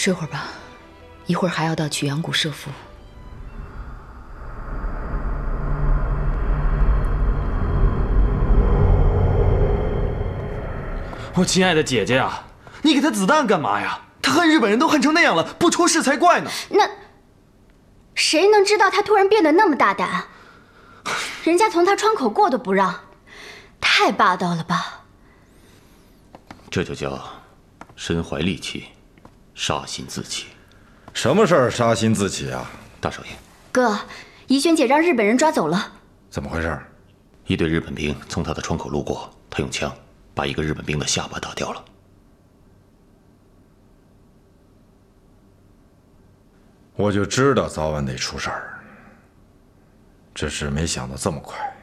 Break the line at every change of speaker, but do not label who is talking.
睡会儿吧，一会儿还要到曲阳谷设伏。
我亲爱的姐姐啊，你给他子弹干嘛呀？他恨日本人都恨成那样了，不出事才怪呢。
那谁能知道他突然变得那么大胆？人家从他窗口过都不让，太霸道了吧？
这就叫身怀利器，杀心自起。
什么事儿杀心自起啊？
大少爷，
哥，怡萱姐让日本人抓走了。
怎么回事？
一队日本兵从他的窗口路过，他用枪把一个日本兵的下巴打掉了。
我就知道早晚得出事儿，只是没想到这么快。